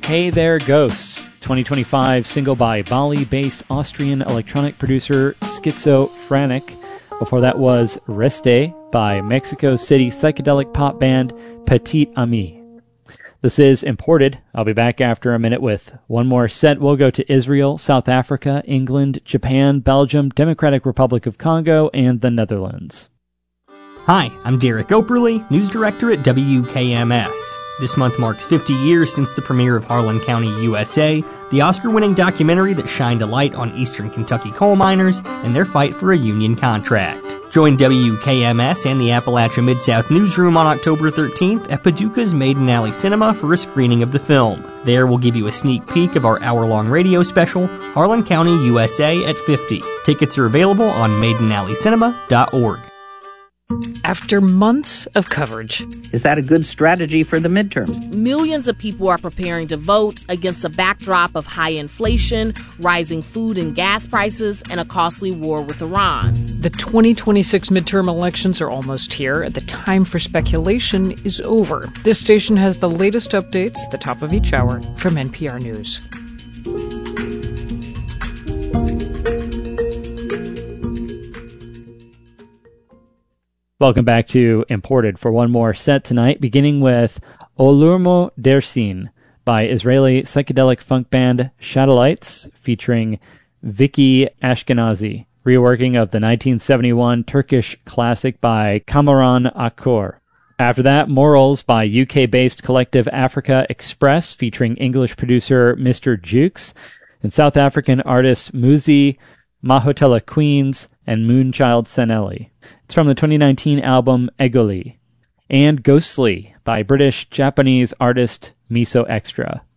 Hey There Ghosts, 2025 single by Bali-based Austrian electronic producer Schizophrenic. Before that was Reste by Mexico City psychedelic pop band Petit Ami. This is Imported. I'll be back after a minute with one more set. We'll go to Israel, South Africa, England, Japan, Belgium, Democratic Republic of Congo, and the Netherlands. Hi, I'm Derek Operly, news director at WKMS. This month marks 50 years since the premiere of Harlan County, USA, the Oscar-winning documentary that shined a light on eastern Kentucky coal miners and their fight for a union contract. Join WKMS and the Appalachia Mid-South Newsroom on October 13th at Paducah's Maiden Alley Cinema for a screening of the film. There we'll give you a sneak peek of our hour-long radio special, Harlan County, USA at 50. Tickets are available on maidenalleycinema.org. After months of coverage. Is that a good strategy for the midterms? Millions of people are preparing to vote against a backdrop of high inflation, rising food and gas prices, and a costly war with Iran. The 2026 midterm elections are almost here, and the time for speculation is over. This station has the latest updates at the top of each hour from NPR News. Welcome back to Imported for one more set tonight, beginning with Olurmo Dersin by Israeli psychedelic funk band Shadowlights, featuring Vicky Ashkenazi, reworking of the 1971 Turkish classic by Kamuran Akkor. After that, Morals by UK-based collective Africa Express, featuring English producer Mr. Jukes, and South African artists Muzi, Mahotella Queens, and Moonchild Senelli. It's from the 2019 album Egoli. And Ghostly by British-Japanese artist Miso Extra.